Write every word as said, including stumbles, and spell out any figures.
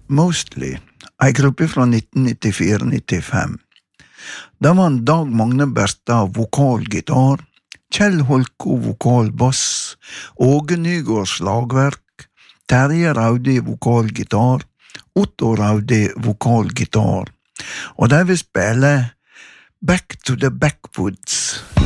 Mostly, ei gruppe fra nitten nittifire til nittifem. Da var en Dag Magne Berstad vokalgitar, Kjell Holko vokalbass, Åge Nygård slagverk, Terje Raudi vokalgitar, Otto Raudi vokalgitar, og de vil spille Back to the Backwoods.